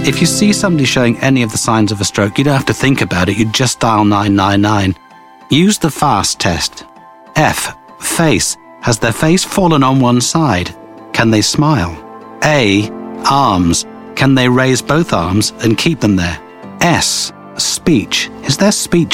If you see somebody showing any of the signs of a stroke, you don't have to think about it. You just dial 999. Use the FAST test. F. Face. Has their face fallen on one side? Can they smile? A. Arms. Can they raise both arms and keep them there? S. Speech. Is their speech